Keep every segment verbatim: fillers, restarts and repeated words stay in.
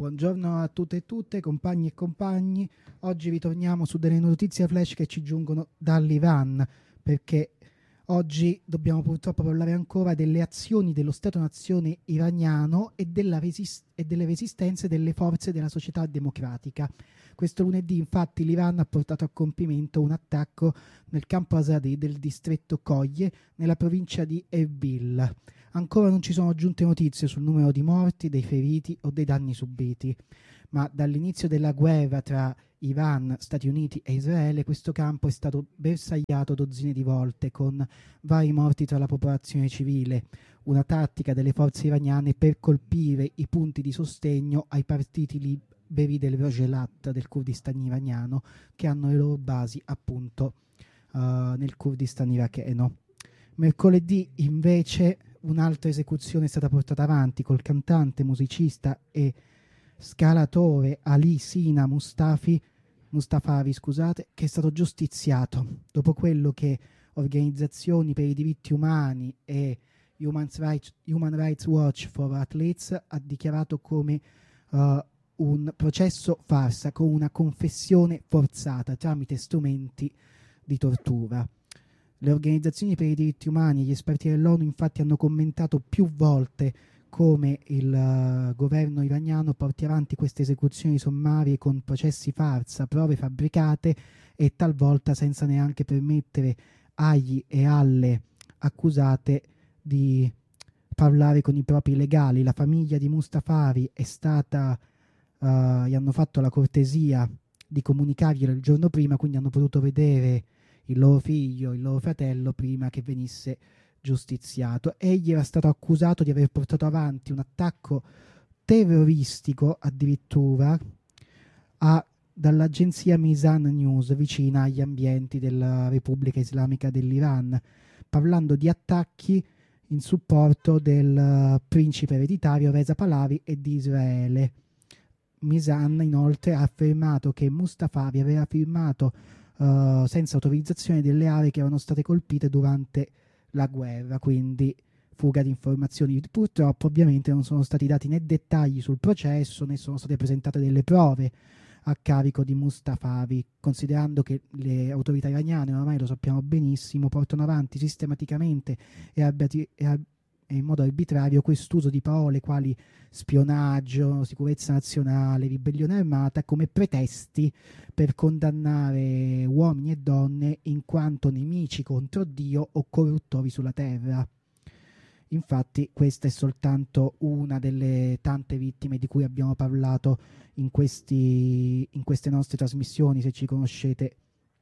Buongiorno a tutte e tutte, compagni e compagni. Oggi ritorniamo su delle notizie flash che ci giungono dall'Iran, perché oggi dobbiamo purtroppo parlare ancora delle azioni dello Stato-nazione iraniano e, della resist- e delle resistenze delle forze della società democratica. Questo lunedì, infatti, l'Iran ha portato a compimento un attacco nel campo Azadi del distretto Koye, nella provincia di Erbil. Ancora non ci sono giunte notizie sul numero di morti, dei feriti o dei danni subiti, ma dall'inizio della guerra tra Iran, Stati Uniti e Israele questo campo è stato bersagliato dozzine di volte, con vari morti tra la popolazione civile, una tattica delle forze iraniane per colpire i punti di sostegno ai partiti liberi del Rojelat, del Kurdistan iraniano, che hanno le loro basi appunto uh, nel Kurdistan iracheno. Mercoledì invece un'altra esecuzione è stata portata avanti col cantante, musicista e scalatore Ali Sina Mustafi, Mustafavi, scusate, che è stato giustiziato dopo quello che organizzazioni per i diritti umani e Human Rights, Human Rights Watch for Athletes ha dichiarato come uh, un processo farsa con una confessione forzata tramite strumenti di tortura. Le organizzazioni per i diritti umani e gli esperti dell'ONU infatti hanno commentato più volte come il uh, governo iraniano porti avanti queste esecuzioni sommarie con processi farsa, prove fabbricate e talvolta senza neanche permettere agli e alle accusate di parlare con i propri legali. La famiglia di Mustafavi è stata, uh, gli hanno fatto la cortesia di comunicarglielo il giorno prima, quindi hanno potuto vedere il loro figlio, il loro fratello prima che venisse giustiziato. Egli era stato accusato di aver portato avanti un attacco terroristico addirittura a, dall'agenzia Mizan News vicina agli ambienti della Repubblica Islamica dell'Iran, parlando di attacchi in supporto del principe ereditario Reza Pahlavi e di Israele. Mizan inoltre ha affermato che Mustafavi aveva firmato uh, senza autorizzazione delle aree che erano state colpite durante la guerra, quindi fuga di informazioni. Purtroppo ovviamente non sono stati dati né dettagli sul processo né sono state presentate delle prove a carico di Mustafavi, considerando che le autorità iraniane, ormai lo sappiamo benissimo, portano avanti sistematicamente e, arbitri- e, ar- e in modo arbitrario quest'uso di parole quali spionaggio, sicurezza nazionale, ribellione armata come pretesti per condannare uomini e donne in quanto nemici contro Dio o corruttori sulla terra. Infatti questa è soltanto una delle tante vittime di cui abbiamo parlato in, questi, in queste nostre trasmissioni, se ci conoscete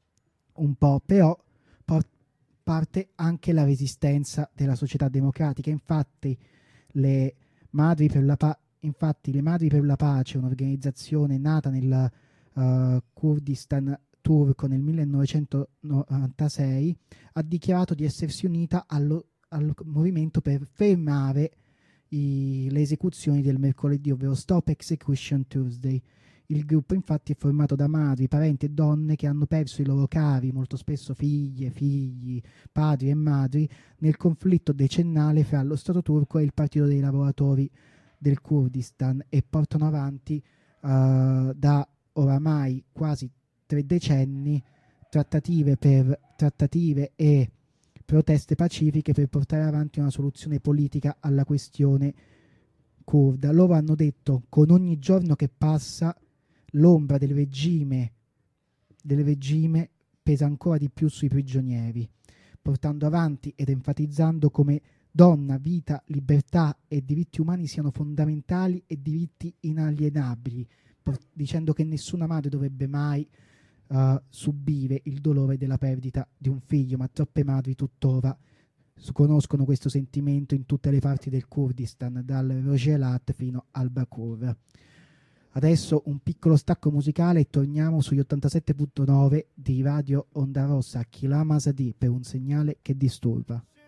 un po', però por- parte anche la resistenza della società democratica. Infatti le Madri per la, pa- infatti, le Madri per la Pace, un'organizzazione nata nel uh, Kurdistan turco nel millenovecentonovantasei, ha dichiarato di essersi unita allo al movimento per fermare i, le esecuzioni del mercoledì, ovvero Stop Execution Tuesday. Il gruppo infatti è formato da madri, parenti e donne che hanno perso i loro cari, molto spesso figlie, figli, padri e madri, nel conflitto decennale fra lo Stato turco e il Partito dei Lavoratori del Kurdistan, e portano avanti uh, da oramai quasi tre decenni trattative, per, trattative e proteste pacifiche per portare avanti una soluzione politica alla questione curda. Loro hanno detto: con ogni giorno che passa l'ombra del regime, del regime pesa ancora di più sui prigionieri, portando avanti ed enfatizzando come donna, vita, libertà e diritti umani siano fondamentali e diritti inalienabili, dicendo che nessuna madre dovrebbe mai Uh, subire il dolore della perdita di un figlio, ma troppe madri tuttora conoscono questo sentimento in tutte le parti del Kurdistan, dal Rojelat fino al Bakur. Adesso un piccolo stacco musicale e torniamo sugli ottantasette virgola nove di Radio Onda Rossa, Kilama Azadi, per un segnale che disturba.